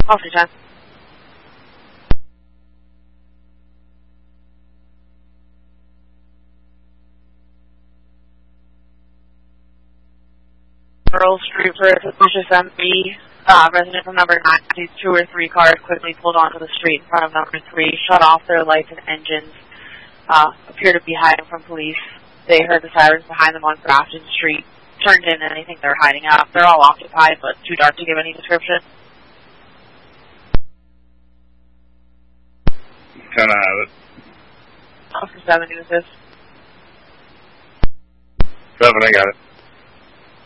Officer 10. Earl Street for suspicious MB. Resident from number 9, these 2 or 3 cars quickly pulled onto the street in front of number 3, shut off their lights and engines, appear to be hiding from police. They heard the sirens behind them on Grafton Street, turned in and they think they're hiding out. They're all occupied, but too dark to give any description. 10 out of it. Officer 7, who is this? 7, I got it.